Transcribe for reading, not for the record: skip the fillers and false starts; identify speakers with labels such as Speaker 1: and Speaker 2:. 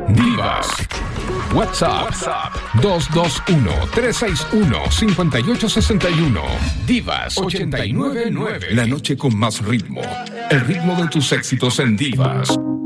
Speaker 1: Divas. WhatsApp 221-361-5861. Divas 899. La noche con más ritmo. El ritmo de tus éxitos en Divas.